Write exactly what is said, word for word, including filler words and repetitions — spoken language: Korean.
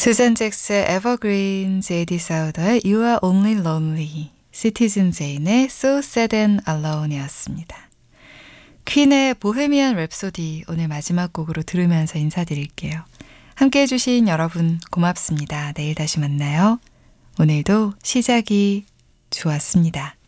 수잔 잭스의 Evergreens, 에디 사우더의 You Are Only Lonely, 시티즌 제인의 So Sad and Alone이었습니다. 퀸의 보헤미안 랩소디 오늘 마지막 곡으로 들으면서 인사드릴게요. 함께해 주신 여러분 고맙습니다. 내일 다시 만나요. 오늘도 시작이 좋았습니다.